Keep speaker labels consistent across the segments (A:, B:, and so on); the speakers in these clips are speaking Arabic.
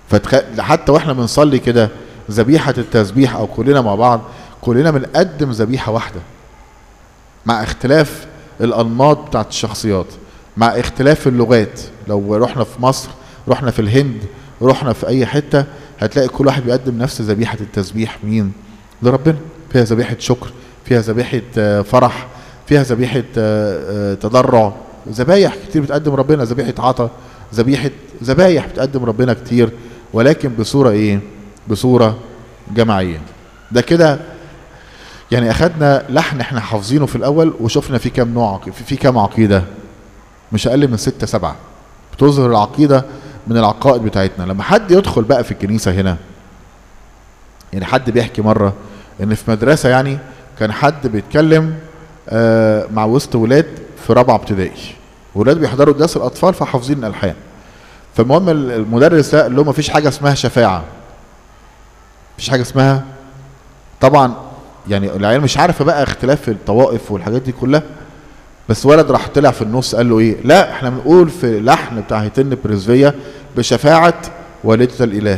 A: حتى واحنا بنصلي كده ذبيحة التسبيح او كلنا مع بعض، كلنا بنقدم ذبيحة واحدة مع اختلاف الانماط بتاعت الشخصيات، مع اختلاف اللغات. لو رحنا في مصر، رحنا في الهند، رحنا في اي حتة، هتلاقي كل واحد بيقدم نفس ذبيحة التسبيح مين؟ لربنا. فيها ذبيحة شكر، فيها ذبيحة فرح، فيها ذبيحة تضرع، ذبايح كتير بتقدم ربنا، ذبيحة عطا، ذبايح بتقدم ربنا كتير، ولكن بصورة ايه؟ بصورة جماعية. ده كده يعني اخدنا لحن احنا حافظينه في الاول، وشفنا في كام نوع، في كام عقيدة، مش اقل من 6 7 بتظهر العقيدة من العقائد بتاعتنا. لما حد يدخل بقى في الكنيسة هنا، يعني حد بيحكي مرة ان في مدرسة يعني كان حد بيتكلم مع وسط ولاد في 4 ابتدائي، ولاد بيحضروا درس الاطفال فحافظين الالحان. فالمهم المدرس ده قال لهم مفيش حاجة اسمها شفاعة، مفيش حاجة اسمها. طبعا يعني العيال مش عارفة بقى اختلاف الطوائف والحاجات دي كلها، بس ولد راح طلع في النص قال له ايه؟ لا احنا بنقول في لحن بتاع هيتن بريزفية بشفاعة والدة الاله.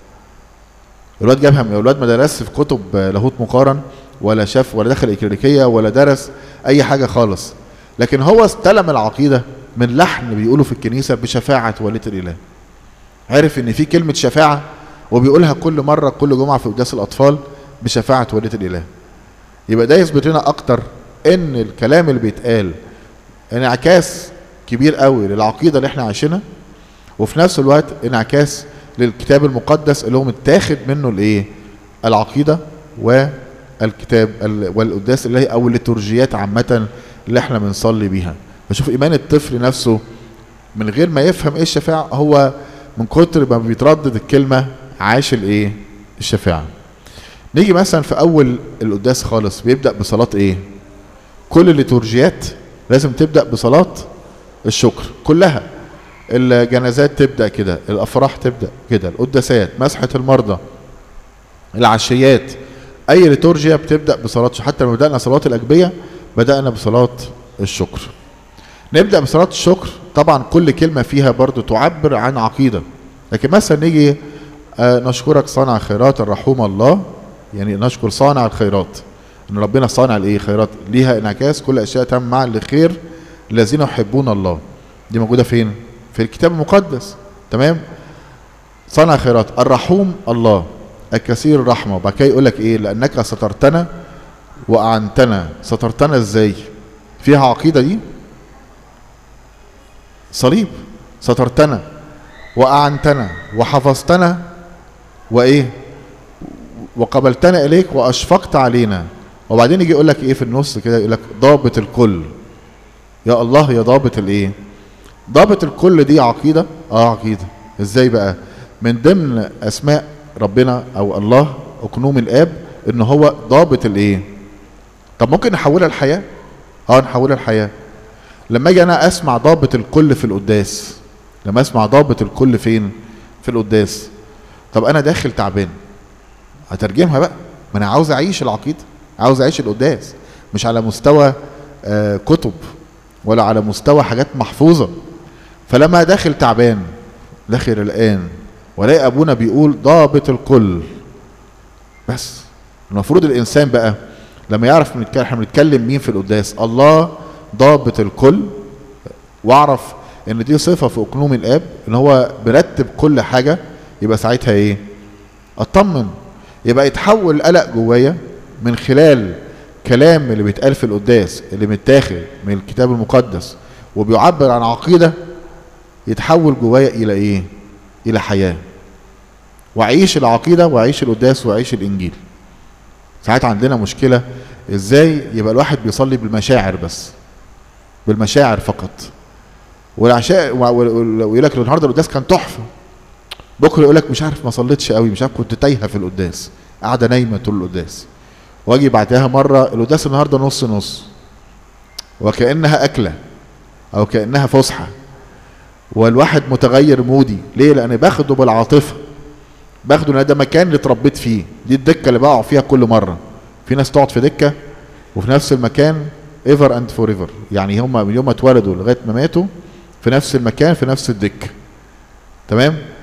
A: الواد جابها من الواد ما درس في كتب لاهوت مقارن، ولا شاف ولا دخل إكليريكية ولا درس اي حاجة خالص، لكن هو استلم العقيدة من لحن بيقولوا في الكنيسة بشفاعة والدة الاله. عرف ان في كلمة شفاعة وبيقولها كل مرة كل جمعة في قداس الاطفال بشفاعة والدة الاله. يبقى ده يثبت لنا اكتر ان الكلام اللي بيتقال انعكاس كبير قوي للعقيدة اللي احنا عايشينها، وفي نفس الوقت انعكاس للكتاب المقدس اللي هو متاخد منه الايه؟ العقيدة والكتاب والقداس الالهي او الليتورجيات عامة اللي احنا بنصلي بيها. بشوف ايمان الطفل نفسه من غير ما يفهم ايه الشفاعة، هو من كتر ما بيتردد الكلمة عاش الايه؟ الشفاعة. نيجي مثلا في اول القداس خالص بيبدأ بصلاة ايه؟ كل الليتورجيات لازم تبدأ بصلاة الشكر كلها. الجنازات تبدأ كده، الافراح تبدأ كده، القداسات، مسحة المرضى، العشيات، اي ليتورجيا بتبدأ بصلاة. حتى لما بدأنا صلاة الاجبية بدأنا بصلاة الشكر. نبدأ بصلاة الشكر، طبعا كل كلمة فيها برضو تعبر عن عقيدة. لكن مثلا نيجي نشكرك صانع الخيرات الرحوم الله، يعني نشكر صانع الخيرات، ان ربنا صانع الايه؟ خيرات، ليها انعكاس كل اشياء تم معا لخير الذين يحبون الله. دي موجودة فين؟ في الكتاب المقدس. تمام؟ صانع خيرات الرحوم الله الكثير الرحمة. وبعد كده يقول لك ايه؟ لانك سترتنا واعنتنا. سترتنا ازاي؟ فيها عقيدة دي؟ صليب. سترتنا واعنتنا وحفظتنا وايه؟ وقبلتنا اليك واشفقت علينا. وبعدين يجي يقول لك ايه في النص كده؟ يقول لك ضابط الكل. يا الله يا ضابط الايه؟ ضابط الكل. دي عقيدة؟ عقيدة. ازاي بقى؟ من ضمن اسماء ربنا او الله اقنوم الاب ان هو ضابط الايه؟ طب ممكن نحولها الحياة؟ نحولها الحياة. لما اجي انا اسمع ضابط الكل في القداس، لما اسمع ضابط الكل فين؟ في القداس. طب انا داخل تعبان، هترجمها بقى. ما انا عاوز اعيش العقيدة، عاوز اعيش القداس، مش على مستوى كتب ولا على مستوى حاجات محفوظة. فلما داخل تعبان، داخل الان، ولاقي ابونا بيقول ضابط الكل، بس المفروض الانسان بقى لما يعرف احنا بنتكلم مين في القداس؟ الله ضابط الكل، واعرف ان دي صفة في اقنوم الاب ان هو برتب كل حاجة. يبقى ساعتها ايه؟ اطمن. يبقى يتحول القلق جوايا من خلال كلام اللي بيتقال في القداس اللي متاخد من الكتاب المقدس وبيعبر عن عقيدة، يتحول جوايا الى ايه؟ الى حياة، واعيش العقيدة واعيش القداس واعيش الانجيل. ساعات عندنا مشكلة ازاي يبقى الواحد بيصلي بالمشاعر بس، بالمشاعر فقط، والعشاء ويقول لك النهارده القداس كان تحفة، بكره يقول لك مش عارف ما صليتش قوي، مش عارف كنت تايهة في القداس، قاعدة نايمة طول القداس. واجي بعدها مرة القداس النهارده نص نص، وكأنها أكلة أو كأنها فسحة، والواحد متغير مودي. ليه؟ لأن باخده بالعاطفة، باخده ان ده مكان اللي اتربيت فيه، دي الدكة اللي بقع فيها كل مرة. في ناس تقعد في دكة وفي نفس المكان ever and forever، يعني هم من يوم ما اتولدوا لغاية ما ماتوا في نفس المكان في نفس الدكة. تمام؟